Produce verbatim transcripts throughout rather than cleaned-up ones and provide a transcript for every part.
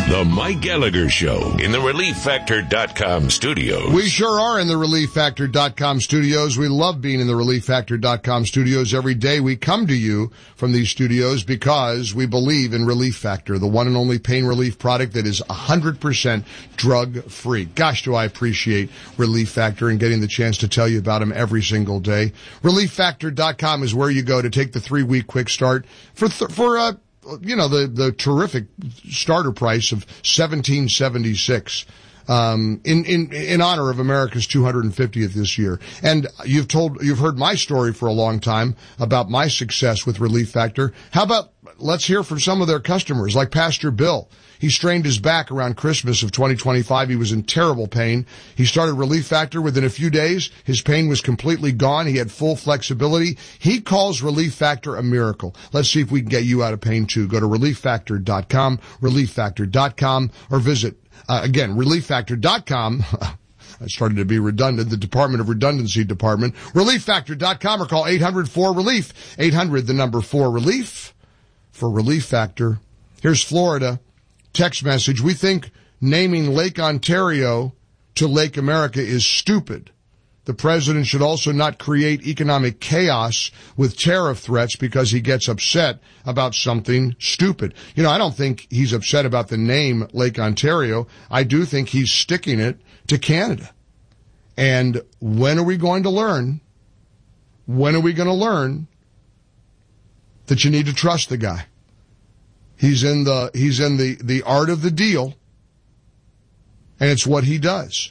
The Mike Gallagher Show in the Relief Factor dot com studios. We sure are in the Relief Factor dot com studios. We love being in the Relief Factor dot com studios every day. We come to you from these studios because we believe in Relief Factor, the one and only pain relief product that is one hundred percent drug-free. Gosh, do I appreciate Relief Factor and getting the chance to tell you about them every single day. Relief Factor dot com is where you go to take the three-week quick start for, th- for, uh, you know, the, the terrific starter price of seventeen seventy-six, um, in, in, in honor of America's two hundred fiftieth this year. And you've told, you've heard my story for a long time about my success with Relief Factor. How about, let's hear from some of their customers, like Pastor Bill. He strained his back around Christmas of twenty twenty-five. He was in terrible pain. He started Relief Factor. Within a few days, his pain was completely gone. He had full flexibility. He calls Relief Factor a miracle. Let's see if we can get you out of pain too. Go to Relief Factor dot com, Relief Factor dot com, or visit, uh, again, Relief Factor dot com. I started to be redundant, the Department of Redundancy Department. Relief Factor dot com, or call eight hundred four relief. eight hundred, the number four relief for Relief Factor. Here's Florida. Text message: we think naming Lake Ontario to Lake America is stupid. The president should also not create economic chaos with tariff threats because he gets upset about something stupid. You know, I don't think he's upset about the name Lake Ontario. I do think he's sticking it to Canada. And when are we going to learn? When are we going to learn that you need to trust the guy? He's in the, he's in the, the art of the deal, and it's what he does.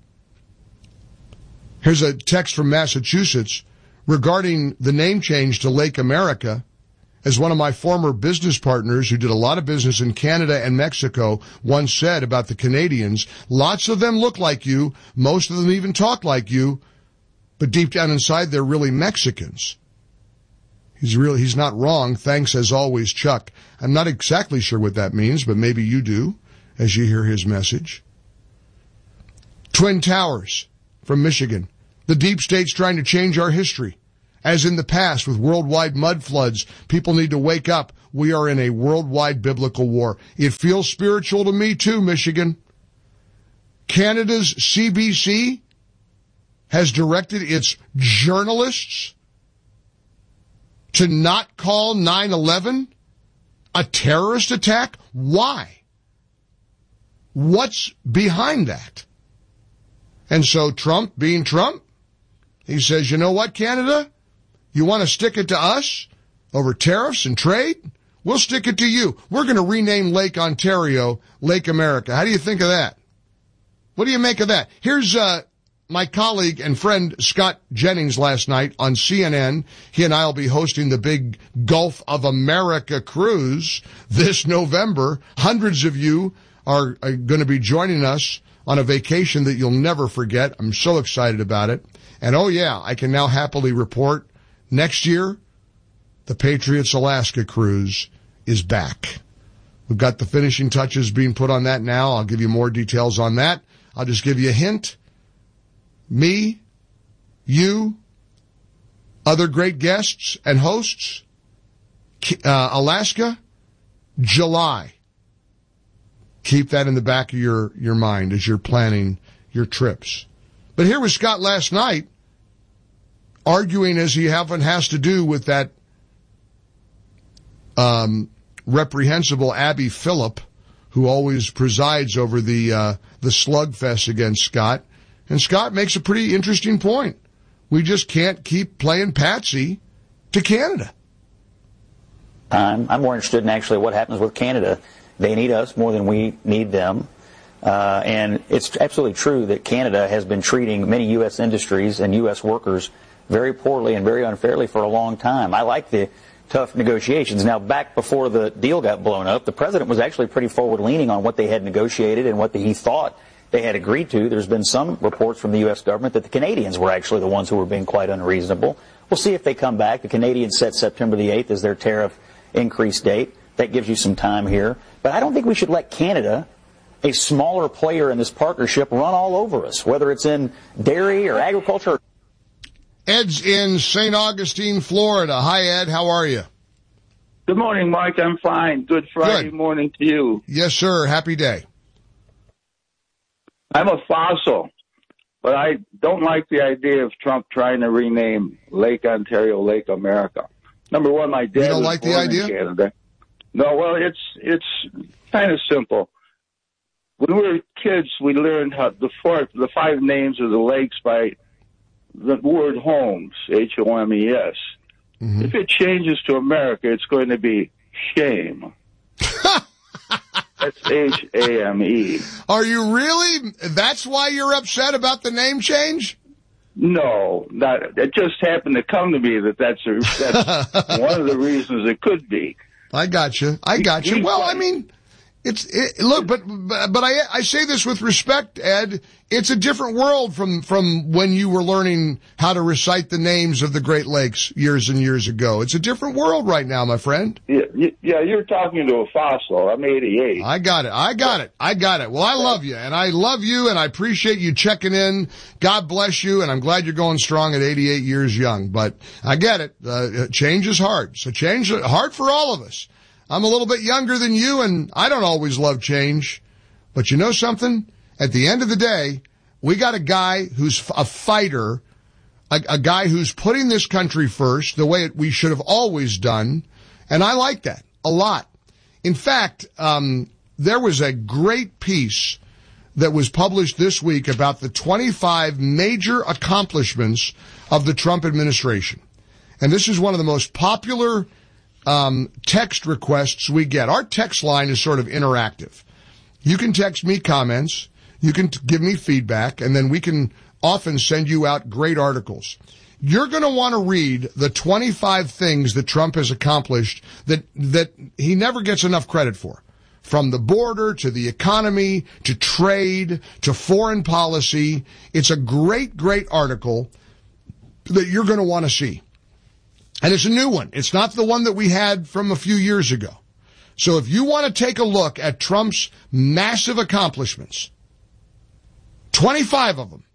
Here's a text from Massachusetts regarding the name change to Lake America. As one of my former business partners who did a lot of business in Canada and Mexico once said about the Canadians, lots of them look like you, most of them even talk like you, but deep down inside they're really Mexicans. He's really, he's not wrong. Thanks as always, Chuck. I'm not exactly sure what that means, but maybe you do as you hear his message. Twin Towers from Michigan. The deep state's trying to change our history. As in the past with worldwide mud floods, people need to wake up. We are in a worldwide biblical war. It feels spiritual to me too, Michigan. Canada's C B C has directed its journalists to not call nine eleven a terrorist attack? Why? What's behind that? And so Trump, being Trump, he says, you know what, Canada? You want to stick it to us over tariffs and trade? We'll stick it to you. We're going to rename Lake Ontario Lake America. How do you think of that? What do you make of that? Here's, uh, my colleague and friend Scott Jennings last night on C N N. He and I will be hosting the big Gulf of America cruise this November. Hundreds of you are, are going to be joining us on a vacation that you'll never forget. I'm so excited about it. And oh yeah, I can now happily report next year, the Patriots Alaska cruise is back. We've got the finishing touches being put on that now. I'll give you more details on that. I'll just give you a hint. Me, you, other great guests and hosts, uh, Alaska, July. Keep that in the back of your, your mind as you're planning your trips. But here was Scott last night, arguing as he often has to do with that um, reprehensible Abby Phillip, who always presides over the uh, the slugfest against Scott. And Scott makes a pretty interesting point. We just can't keep playing patsy to Canada. I'm, I'm more interested in actually what happens with Canada. They need us more than we need them. Uh, and it's absolutely true that Canada has been treating many U S industries and U S workers very poorly and very unfairly for a long time. I like the tough negotiations. Now, back before the deal got blown up, the president was actually pretty forward-leaning on what they had negotiated and what the, he thought they had agreed to. There's been some reports from the U S government that the Canadians were actually the ones who were being quite unreasonable. We'll see if they come back. The Canadians set September the eighth as their tariff increase date. That gives you some time here. But I don't think we should let Canada, a smaller player in this partnership, run all over us, whether it's in dairy or agriculture. Ed's in Saint Augustine, Florida. Hi, Ed. How are you? Good morning, Mike. I'm fine. Good Friday Good. morning to you. Yes, sir. Happy day. I'm a fossil, but I don't like the idea of Trump trying to rename Lake Ontario Lake America. Number one, my dad You don't was like the born idea? in Canada. No, well, it's it's kind of simple. When we were kids, we learned how the four, the five names of the lakes by the word Holmes, H O M E S. Mm-hmm. If it changes to America, it's going to be shame. That's H A M E. Are you really? That's why you're upset about the name change? No, not. It just happened to come to me that that's, a, that's one of the reasons it could be. I got you. I got you. Well, I mean, it's it, look, but but I I say this with respect, Ed. It's a different world from from when you were learning how to recite the names of the Great Lakes years and years ago. It's a different world right now, my friend. Yeah, yeah, you're talking to a fossil. I'm eighty-eight. I got it. I got it. I got it. Well, I love you, and I love you, and I appreciate you checking in. God bless you, and I'm glad you're going strong at eighty-eight years young. But I get it. Uh, change is hard. So change is hard for all of us. I'm a little bit younger than you, and I don't always love change. But you know something? At the end of the day, we got a guy who's a fighter, a, a guy who's putting this country first, the way it, we should have always done, and I like that a lot. In fact, um, there was a great piece that was published this week about the twenty-five major accomplishments of the Trump administration. And this is one of the most popular um, text requests we get. Our text line is sort of interactive. You can text me comments, you can t- give me feedback, and then we can often send you out great articles. You're going to want to read the twenty-five things that Trump has accomplished that that he never gets enough credit for. From the border to the economy to trade to foreign policy. It's a great, great article that you're going to want to see. And it's a new one. It's not the one that we had from a few years ago. So if you want to take a look at Trump's massive accomplishments, twenty-five of them,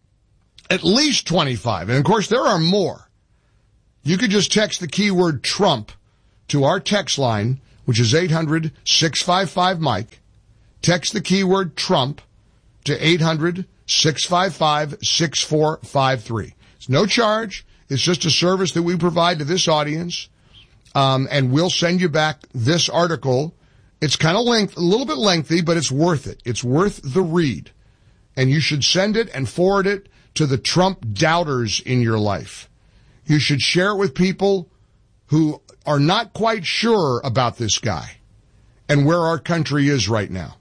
at least twenty-five, and of course there are more, you could just text the keyword Trump to our text line, which is eight hundred, six five five, Mike. Text the keyword Trump to eight hundred, six five five, six four five three. It's no charge. It's just a service that we provide to this audience. Um, and we'll send you back this article. It's kind of length, a little bit lengthy, but it's worth it. It's worth the read. And you should send it and forward it to the Trump doubters in your life. You should share it with people who are not quite sure about this guy and where our country is right now.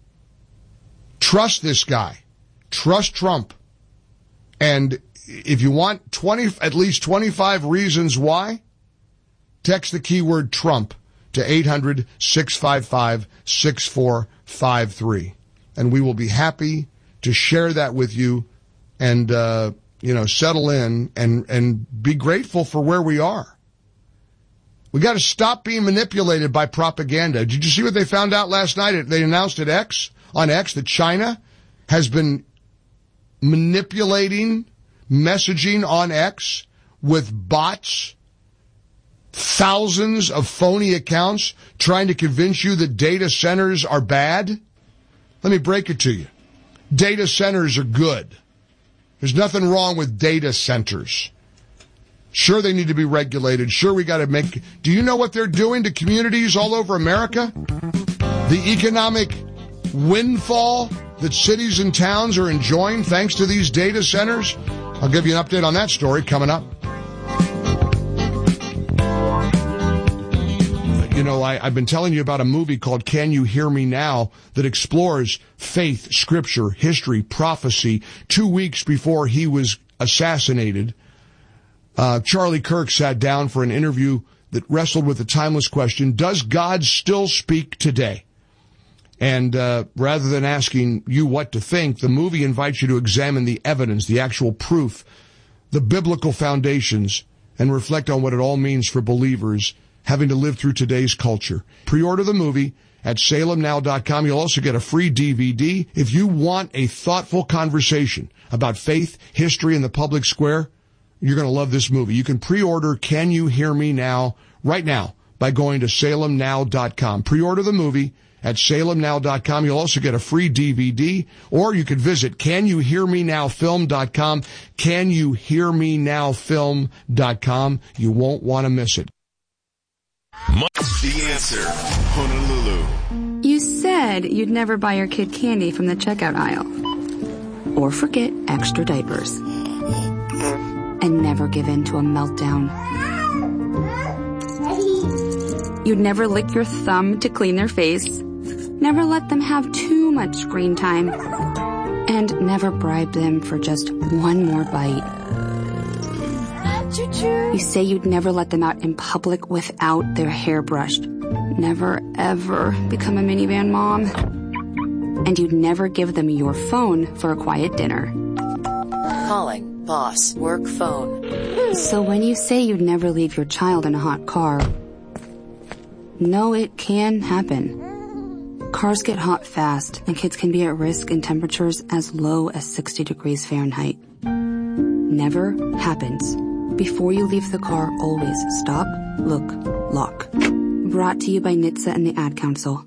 Trust this guy. Trust Trump. And if you want twenty, at least twenty-five reasons why, text the keyword Trump to eight hundred, six five five, six four five three. And we will be happy to share that with you and, uh, you know, settle in and, and be grateful for where we are. We got to stop being manipulated by propaganda. Did you see what they found out last night? They announced at X, on X, that China has been manipulating messaging on X with bots, thousands of phony accounts trying to convince you that data centers are bad. Let me break it to you. Data centers are good. There's nothing wrong with data centers. Sure, they need to be regulated. Sure, we got to make... Do you know what they're doing to communities all over America? The economic windfall that cities and towns are enjoying thanks to these data centers? I'll give you an update on that story coming up. You know, I, I've been telling you about a movie called Can You Hear Me Now that explores faith, scripture, history, prophecy. Two weeks before he was assassinated, uh, Charlie Kirk sat down for an interview that wrestled with the timeless question, does God still speak today? And uh, rather than asking you what to think, the movie invites you to examine the evidence, the actual proof, the biblical foundations, and reflect on what it all means for believers having to live through today's culture. Pre-order the movie at salem now dot com. You'll also get a free D V D. If you want a thoughtful conversation about faith, history, and the public square, you're going to love this movie. You can pre-order Can You Hear Me Now right now by going to salem now dot com. Pre-order the movie at salem now dot com. You'll also get a free D V D, or you could visit can you hear me now film dot com, can you hear me now film dot com. You won't want to miss it. The Answer, Honolulu. You said you'd never buy your kid candy from the checkout aisle. Or forget extra diapers. And never give in to a meltdown. You'd never lick your thumb to clean their face. Never let them have too much screen time. And never bribe them for just one more bite. You say you'd never let them out in public without their hair brushed. Never, ever become a minivan mom. And you'd never give them your phone for a quiet dinner. Calling boss work phone. So when you say you'd never leave your child in a hot car, no, it can happen. Cars get hot fast, and kids can be at risk in temperatures as low as sixty degrees Fahrenheit. Never happens. Before you leave the car, always stop, look, lock. Brought to you by N H T S A and the Ad Council.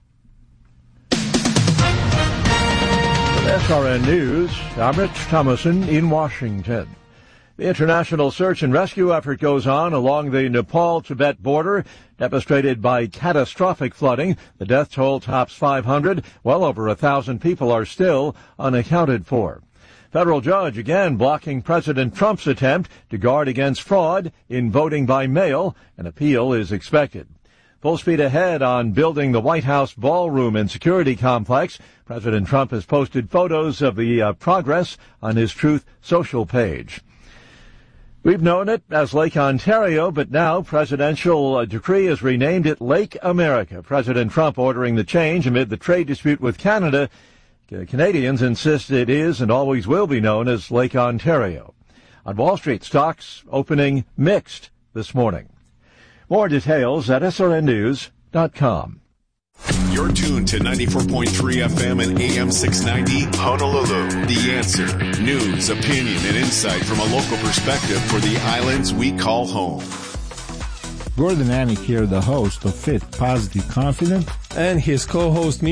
S R N News, I'm Rich Thomason in Washington. The international search and rescue effort goes on along the Nepal-Tibet border, devastated by catastrophic flooding. The death toll tops five hundred. Well over one thousand people are still unaccounted for. Federal judge again blocking President Trump's attempt to guard against fraud in voting by mail. An appeal is expected. Full speed ahead on building the White House ballroom and security complex. President Trump has posted photos of the uh, progress on his Truth Social page. We've known it as Lake Ontario, but now presidential uh, decree has renamed it Lake America. President Trump ordering the change amid the trade dispute with Canada. Canadians insist it is and always will be known as Lake Ontario. On Wall Street, stocks opening mixed this morning. More details at S R N news dot com. You're tuned to ninety-four point three F M and A M six ninety Honolulu. The Answer. News, opinion, and insight from a local perspective for the islands we call home. Gordon Anik here, the host of Fit, Positive, Confident. And his co-host,